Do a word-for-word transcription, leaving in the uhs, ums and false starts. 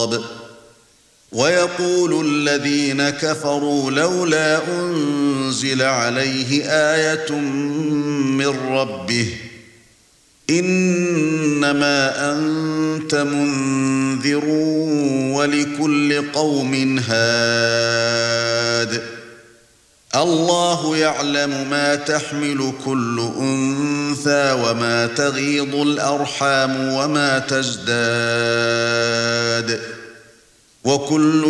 ويقول الذين كفروا لولا أنزل عليه آية من ربه إنما أنت منذر ولكل قوم هاد الله يعلم ما تحمل كل أنثى وما تغيض الأرحام وما تزداد وكل